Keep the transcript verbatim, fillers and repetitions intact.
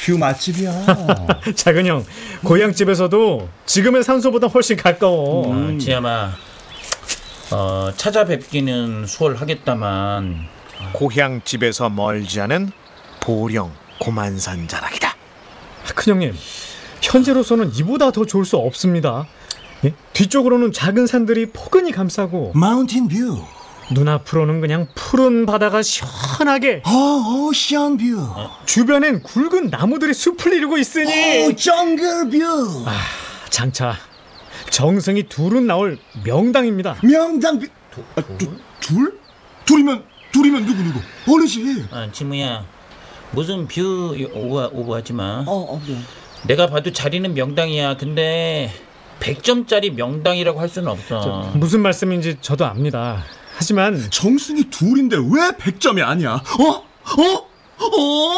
뷰 맛집이야. 작은 형, 고향집에서도 지금의 산소보다 훨씬 가까워. 음. 지아마, 어, 찾아뵙기는 수월하겠다만 고향집에서 멀지 않은 보령 고만산 자락이다. 큰형님, 현재로서는 이보다 더 좋을 수 없습니다. 예? 뒤쪽으로는 작은 산들이 포근히 감싸고 마운틴 뷰. 눈앞으로는 그냥 푸른 바다가 시원하게, 어, 오션 뷰. 주변엔 굵은 나무들이 숲을 이루고 있으니 오, 정글 뷰. 아, 장차 정승이 둘은 나올 명당입니다. 명당 뷰. 아, 두, 둘? 둘이면 둘이면 누구 누구? 어르신. 아, 지무야, 무슨 뷰 오버, 오버하지 마. 어, 어, 네. 내가 봐도 자리는 명당이야. 근데 백 점짜리 명당이라고 할 수는 없어. 무슨 말씀인지 저도 압니다. 하지만 정승이 둘인데 왜 백 점이 아니야? 어? 어? 어?